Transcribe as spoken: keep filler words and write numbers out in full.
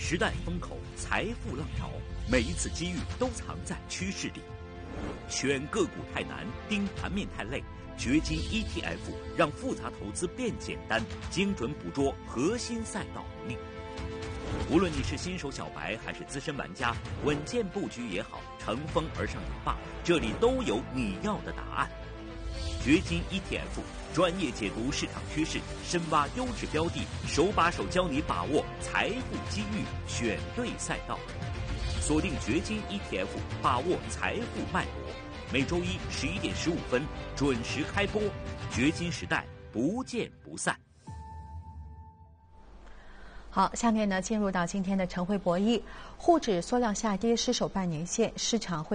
时代风口，财富浪潮，每一次机遇都藏在趋势里。选个股太难，盯盘面太累，掘金 E T F 让复杂投资变简单，精准捕捉核心赛道能力。无论你是新手小白还是资深玩家，稳健布局也好，乘风而上也罢，这里都有你要的答案。掘金 E T F 专业解读市场趋势，深挖优质标的，手把手教你把握财富机遇，选对赛道。锁定掘金 E T F， 把握财富脉搏。每周一十一点十五分准时开播，掘金时代不见不散。 好，下面呢进入到今天的晨会博弈，沪指缩量下跌，失守半年线，市场会